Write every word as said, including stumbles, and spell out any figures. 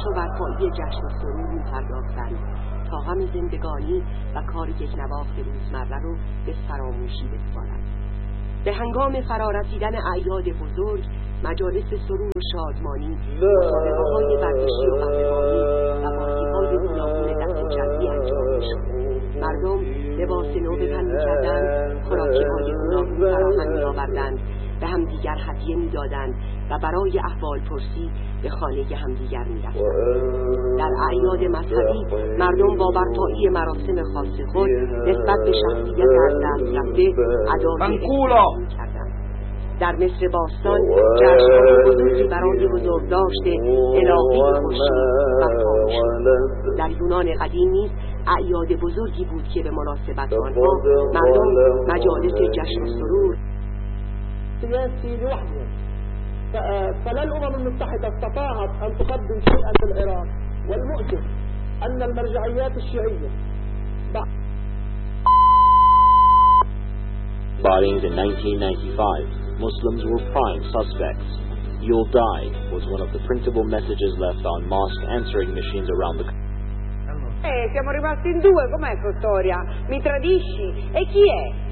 و برپایی جشن و سرور می‌پرداختند تا غم زندگانی و کار یکنواخت روزمره رو به فراموشی بسپارند. به هنگام فرارسیدن اعیاد بزرگ، مجالس سرور و شادمانی، مسابقه‌های ورزشی و قهرمانی و بازی‌های گوناگون دست جمعی انجام می‌شد. مردم لباس نو به تن می‌کردند، خوراکی‌های گوناگون فراهم می‌آوردند، به همدیگر هدیه می‌دادند و برای احوال پرسی به خانه همدیگر می‌رفتند. در اعیاد مذهبی مردم با برپایی مراسم خاص خود نسبت به شخصیت از دست رفته ادای احترام می‌کردند. در مصر باستان جشن‌های بزرگی برای بزرگداشت الهی خورشید برپا می‌شد. در یونان قدیم نیز اعیاد بزرگی بود که به مناسبت آنها مردم مجالس جشن و سرور سياسي لوحده. فلا الأمم المتحدة استطاعت أن تقدم شيئا في العراق، والمؤسف أن المرجعيات الشيعية Bombings in nineteen ninety-five, Muslims were prime suspects. You'll die was one of the printable messages left on mosque answering machines around the country. Eh, siamo rimasti in due, com'è questa storia? Mi tradisci? E chi è?